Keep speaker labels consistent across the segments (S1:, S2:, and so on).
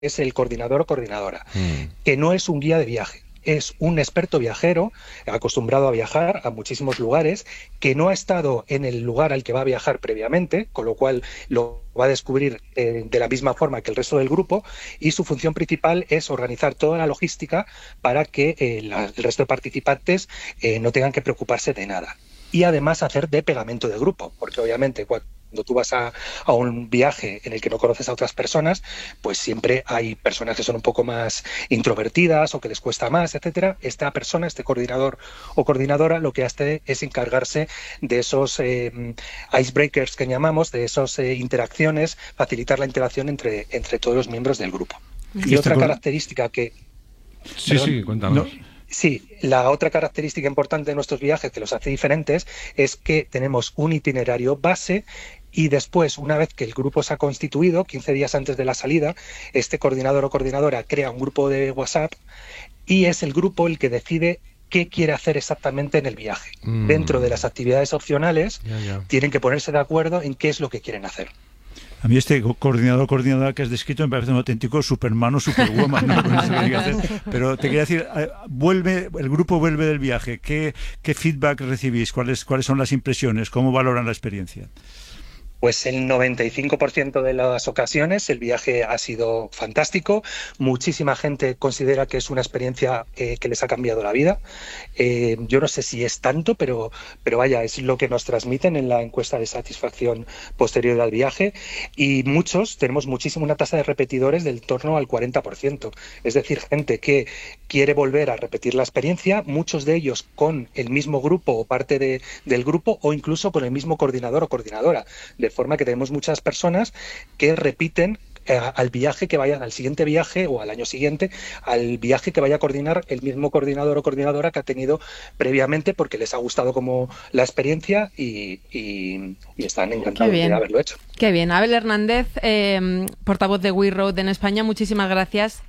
S1: es el coordinador o coordinadora, que no es un guía de viaje. Es un experto viajero, acostumbrado a viajar a muchísimos lugares, que no ha estado en el lugar al que va a viajar previamente, con lo cual lo va a descubrir de la misma forma que el resto del grupo, y su función principal es organizar toda la logística para que el resto de participantes no tengan que preocuparse de nada. Y además hacer de pegamento de grupo, porque obviamente cuando tú vas a un viaje en el que no conoces a otras personas, pues siempre hay personas que son un poco más introvertidas o que les cuesta más, etcétera. Esta persona, este coordinador o coordinadora, lo que hace es encargarse de esos icebreakers que llamamos, de esas interacciones, facilitar la interacción entre todos los miembros del grupo. Y otra característica que...
S2: Sí, sí, cuéntanos.
S1: Sí, la otra característica importante de nuestros viajes que los hace diferentes es que tenemos un itinerario base y después, una vez que el grupo se ha constituido, 15 días antes de la salida, este coordinador o coordinadora crea un grupo de WhatsApp y es el grupo el que decide qué quiere hacer exactamente en el viaje. Dentro de las actividades opcionales, tienen que ponerse de acuerdo en qué es lo que quieren hacer.
S3: A mí este coordinadora que has descrito me parece un auténtico Superman o Superwoman, ¿no? Pero te quería decir, el grupo vuelve del viaje, ¿qué feedback recibís? ¿Cuáles son las impresiones? ¿Cómo valoran la experiencia?
S1: Pues el 95% de las ocasiones el viaje ha sido fantástico. Muchísima gente considera que es una experiencia que les ha cambiado la vida. Yo no sé si es tanto, pero vaya, es lo que nos transmiten en la encuesta de satisfacción posterior al viaje. Y tenemos una tasa de repetidores del torno al 40%. Es decir, gente que quiere volver a repetir la experiencia, muchos de ellos con el mismo grupo o parte del grupo o incluso con el mismo coordinador o coordinadora. De forma que tenemos muchas personas que repiten al viaje que vayan, al siguiente viaje o al año siguiente, al viaje que vaya a coordinar el mismo coordinador o coordinadora que ha tenido previamente porque les ha gustado como la experiencia y están encantados de haberlo hecho.
S4: Qué bien. Abel Hernández, portavoz de We Road en España, muchísimas gracias.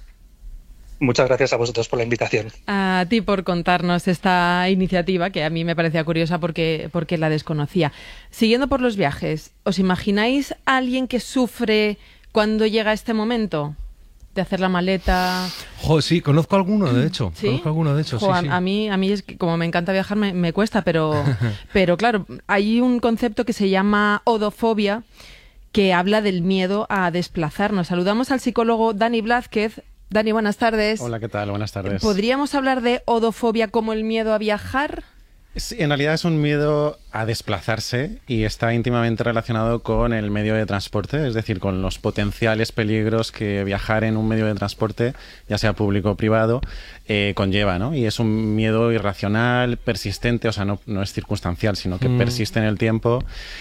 S1: Muchas gracias a vosotros por la invitación.
S4: A ti por contarnos esta iniciativa, que a mí me parecía curiosa porque la desconocía. Siguiendo por los viajes, ¿os imagináis a alguien que sufre cuando llega este momento de hacer la maleta?
S2: Sí, conozco alguno, de hecho.
S4: ¿Sí?
S2: Conozco alguno, de hecho, sí.
S4: A mí es que como me encanta viajar me cuesta, pero claro, hay un concepto que se llama odofobia, que habla del miedo a desplazarnos. Saludamos al psicólogo Dani Blázquez. Dani, buenas tardes.
S5: Hola, ¿qué tal? Buenas tardes.
S4: ¿Podríamos hablar de odofobia como el miedo a viajar?
S5: Sí, en realidad es un miedo a desplazarse y está íntimamente relacionado con el medio de transporte, es decir, con los potenciales peligros que viajar en un medio de transporte, ya sea público o privado, conlleva, ¿no? Y es un miedo irracional, persistente, o sea, no es circunstancial, sino que persiste en el tiempo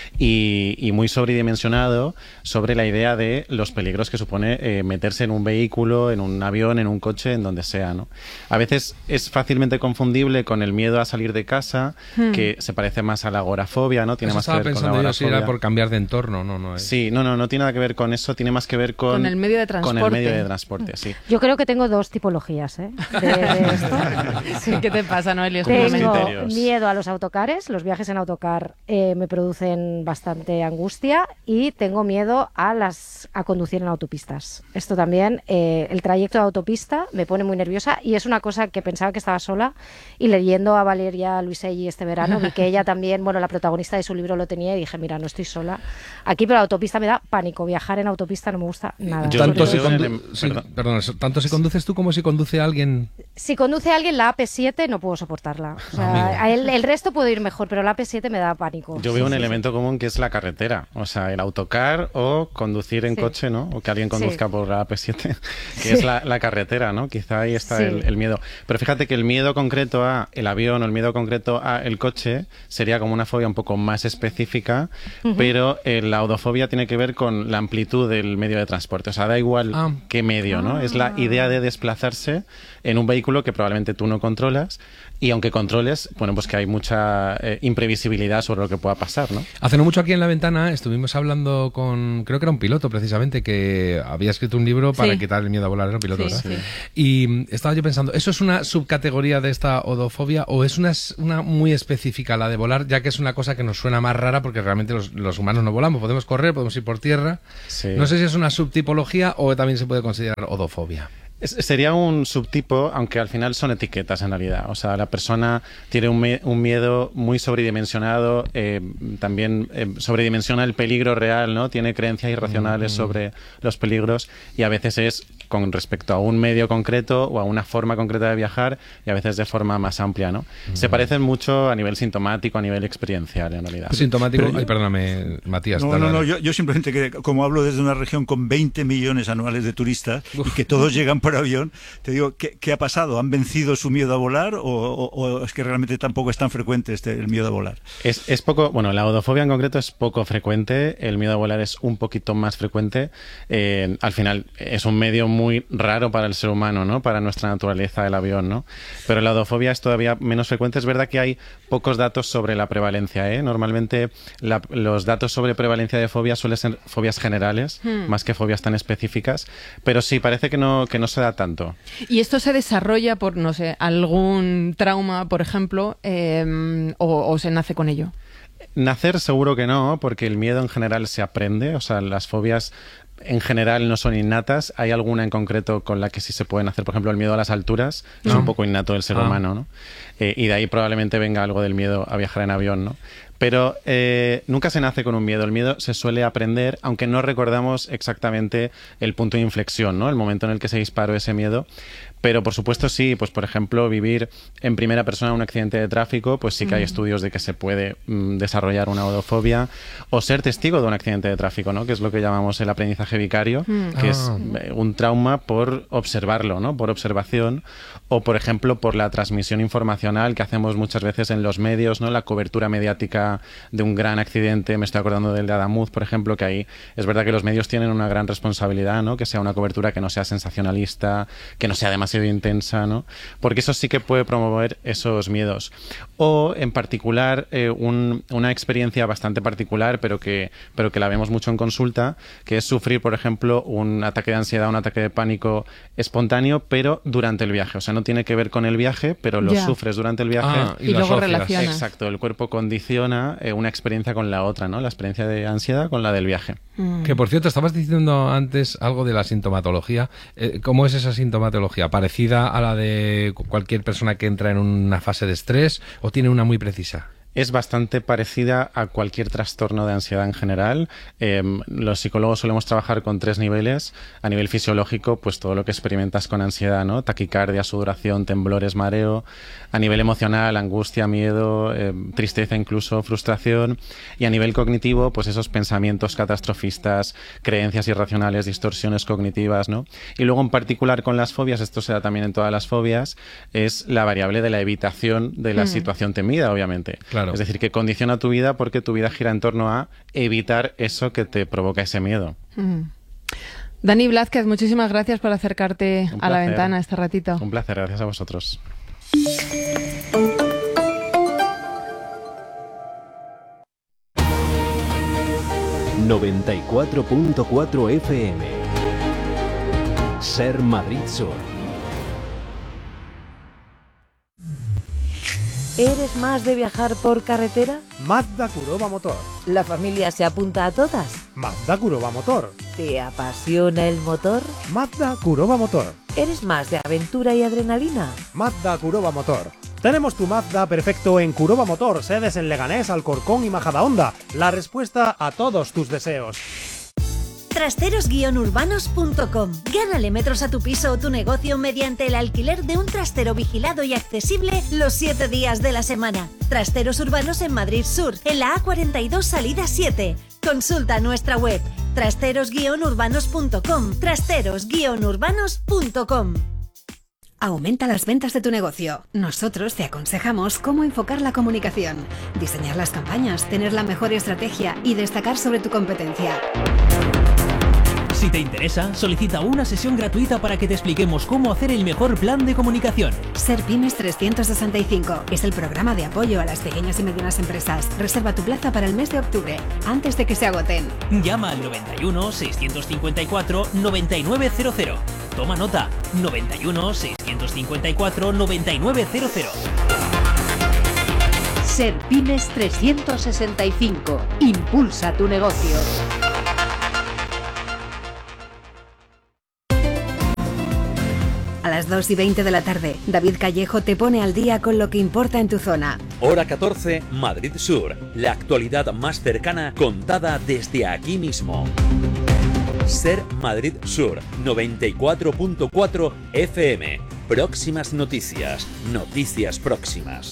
S5: y muy sobredimensionado sobre la idea de los peligros que supone meterse en un vehículo, en un avión, en un coche, en donde sea, ¿no? A veces es fácilmente confundible con el miedo a salir de casa, que se parece más a la agorafobia, ¿no? Tiene
S2: eso
S5: más que ver con la agorafobia.
S2: Si era por cambiar de entorno, no es.
S5: Sí, no tiene nada que ver con eso, tiene más que ver con
S4: el medio de transporte.
S5: Con el medio de transporte, sí.
S6: Yo creo que tengo dos tipologías, de esto.
S4: Sí. ¿Qué te pasa, Noelia?
S6: Tengo miedo a los autocares, los viajes en autocar me producen bastante angustia, y tengo miedo a conducir en autopistas. Esto también, el trayecto de autopista me pone muy nerviosa, y es una cosa que pensaba que estaba sola, y leyendo a Valeria Luiselli este verano vi que ella también, la protagonista de su libro lo tenía, y dije, mira, no estoy sola aquí, pero la autopista me da pánico, viajar en autopista no me gusta nada.
S2: Tanto si conduces tú como si conduce alguien.
S6: Si conduce alguien la AP7 no puedo soportarla, o sea, el resto puedo ir mejor, pero la AP7 me da pánico.
S5: Yo veo un elemento común que es la carretera, o sea, el autocar o conducir en coche, ¿no? O que alguien conduzca por la AP7, que es la carretera, ¿no? Quizá ahí está el miedo. Pero fíjate que el miedo concreto a el avión o el miedo concreto a el coche sería como una fobia un poco más específica, pero la odofobia tiene que ver con la amplitud del medio de transporte, o sea, da igual qué medio, ¿no? Es la idea de desplazarse en un vehículo que probablemente tú no controlas, y aunque controles, pues que hay mucha imprevisibilidad sobre lo que pueda pasar, ¿no?
S2: Hace no mucho aquí en La Ventana estuvimos hablando creo que era un piloto precisamente, que había escrito un libro para quitar el miedo a volar, era un piloto, ¿verdad? Sí. Y estaba yo pensando, ¿eso es una subcategoría de esta odofobia o es una muy específica, la de volar, ya que es una cosa que nos suena más rara porque realmente los humanos no volamos, podemos correr, podemos ir por tierra. Sí. No sé si es una subtipología o también se puede considerar odofobia.
S5: Sería un subtipo, aunque al final son etiquetas en realidad. O sea, la persona tiene un miedo muy sobredimensionado, también sobredimensiona el peligro real, ¿no? Tiene creencias irracionales sobre los peligros y a veces es con respecto a un medio concreto o a una forma concreta de viajar y a veces de forma más amplia, ¿no? Se parecen mucho a nivel sintomático, a nivel experiencial, en realidad.
S2: Sintomático, perdóname, Matías.
S3: No, yo simplemente, que como hablo desde una región con 20 millones anuales de turistas y que todos llegan por avión, te digo, ¿qué ha pasado? ¿Han vencido su miedo a volar o es que realmente tampoco es tan frecuente el miedo a volar?
S5: Es poco, bueno, la odofobia en concreto es poco frecuente, el miedo a volar es un poquito más frecuente. Al final es un medio muy raro para el ser humano, ¿no? Para nuestra naturaleza, el avión, ¿no? Pero la odofobia es todavía menos frecuente. Es verdad que hay pocos datos sobre la prevalencia, ¿eh? Normalmente los datos sobre prevalencia de fobias suelen ser fobias generales, más que fobias tan específicas, pero sí, parece que no se da tanto.
S4: ¿Y esto se desarrolla por, no sé, algún trauma, por ejemplo, o se nace con ello?
S5: Nacer seguro que no, porque el miedo en general se aprende, o sea, las fobias en general no son innatas. Hay alguna en concreto con la que sí se pueden hacer, por ejemplo, el miedo a las alturas, es un poco innato del ser humano, ¿no? Y de ahí probablemente venga algo del miedo a viajar en avión, ¿no? Pero nunca se nace con un miedo. El miedo se suele aprender, aunque no recordamos exactamente el punto de inflexión, ¿no? El momento en el que se disparó ese miedo. Pero por supuesto sí, pues por ejemplo vivir en primera persona un accidente de tráfico, pues sí que hay estudios de que se puede desarrollar una odofobia, o ser testigo de un accidente de tráfico, ¿no? Que es lo que llamamos el aprendizaje vicario, que es un trauma por observarlo, ¿no? Por observación, o por ejemplo por la transmisión informacional que hacemos muchas veces en los medios, ¿no? La cobertura mediática de un gran accidente. Me estoy acordando del de Adamuz, por ejemplo, que ahí es verdad que los medios tienen una gran responsabilidad, ¿no? Que sea una cobertura que no sea sensacionalista, que no sea demasiado intensa, ¿no? Porque eso sí que puede promover esos miedos. O, en particular, una experiencia bastante particular, pero que la vemos mucho en consulta, que es sufrir, por ejemplo, un ataque de ansiedad, un ataque de pánico espontáneo, pero durante el viaje. O sea, no tiene que ver con el viaje, pero lo sufres durante el viaje.
S4: Y luego relacionas.
S5: Exacto, el cuerpo condiciona una experiencia con la otra, ¿no? La experiencia de ansiedad con la del viaje.
S2: Que, por cierto, estabas diciendo antes algo de la sintomatología. ¿Cómo es esa sintomatología? ¿Parecida a la de cualquier persona que entra en una fase de estrés o tiene una muy precisa?
S5: Es bastante parecida a cualquier trastorno de ansiedad en general. Los psicólogos solemos trabajar con 3 niveles. A nivel fisiológico, pues todo lo que experimentas con ansiedad, ¿no? Taquicardia, sudoración, temblores, mareo. A nivel emocional, angustia, miedo, tristeza incluso, frustración. Y a nivel cognitivo, pues esos pensamientos catastrofistas, creencias irracionales, distorsiones cognitivas, ¿no? Y luego, en particular con las fobias, esto se da también en todas las fobias, es la variable de la evitación de la situación temida, obviamente.
S2: Claro.
S5: Es decir, que condiciona tu vida porque tu vida gira en torno a evitar eso que te provoca ese miedo.
S4: Dani Blázquez, muchísimas gracias por acercarte a La Ventana este ratito.
S5: Un placer, gracias a vosotros.
S7: ...94.4 FM... Ser Madrid Sur.
S8: ¿Eres más de viajar por carretera?
S9: Mazda Kuroba Motor.
S8: ¿La familia se apunta a todas?
S9: Mazda Kuroba Motor.
S8: ¿Te apasiona el motor?
S9: Mazda Kuroba Motor.
S8: ¿Eres más de aventura y adrenalina?
S9: Mazda Kuroba Motor. Tenemos tu Mazda perfecto en Kuroba Motor, sedes en Leganés, Alcorcón y Majadahonda. La respuesta a todos tus deseos.
S10: Trasteros-urbanos.com. Gánale metros a tu piso o tu negocio mediante el alquiler de un trastero vigilado y accesible los 7 días de la semana. Trasteros Urbanos en Madrid Sur, en la A42 salida 7. Consulta nuestra web trasteros-urbanos.com. Trasteros-urbanos.com.
S11: Aumenta las ventas de tu negocio. Nosotros te aconsejamos cómo enfocar la comunicación, diseñar las campañas, tener la mejor estrategia y destacar sobre tu competencia.
S12: Si te interesa, solicita una sesión gratuita para que te expliquemos cómo hacer el mejor plan de comunicación.
S11: Serpymes 365 es el programa de apoyo a las pequeñas y medianas empresas. Reserva tu plaza para el mes de octubre, antes de que se agoten.
S12: Llama al 91 654 9900. Toma nota, 91 654 9900.
S13: Serpymes 365. Impulsa tu negocio.
S11: A las 2:20 de la tarde, David Callejo te pone al día con lo que importa en tu zona.
S14: Hora 14, Madrid Sur. La actualidad más cercana contada desde aquí mismo. Ser Madrid Sur, 94.4 FM. Próximas noticias. Noticias próximas.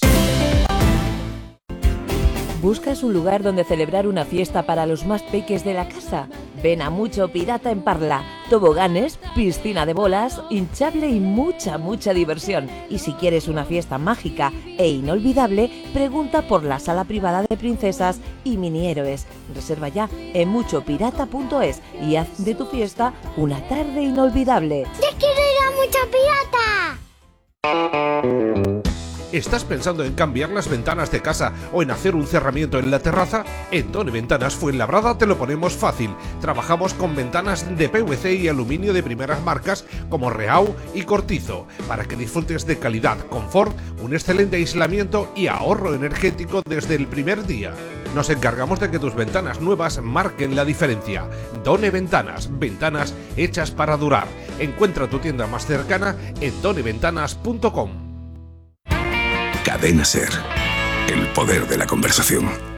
S8: ¿Buscas un lugar donde celebrar una fiesta para los más peques de la casa? Ven a Mucho Pirata en Parla. Toboganes, piscina de bolas, hinchable y mucha diversión. Y si quieres una fiesta mágica e inolvidable, pregunta por la sala privada de princesas y minihéroes. Reserva ya en muchopirata.es y haz de tu fiesta una tarde inolvidable.
S15: ¡Ya quiero ir a Mucho Pirata!
S16: ¿Estás pensando en cambiar las ventanas de casa o en hacer un cerramiento en la terraza? En Done Ventanas Fuenlabrada te lo ponemos fácil. Trabajamos con ventanas de PVC y aluminio de primeras marcas como Reau y Cortizo, para que disfrutes de calidad, confort, un excelente aislamiento y ahorro energético desde el primer día. Nos encargamos de que tus ventanas nuevas marquen la diferencia. Done Ventanas, ventanas hechas para durar. Encuentra tu tienda más cercana en doneventanas.com.
S17: Cadena SER, el poder de la conversación.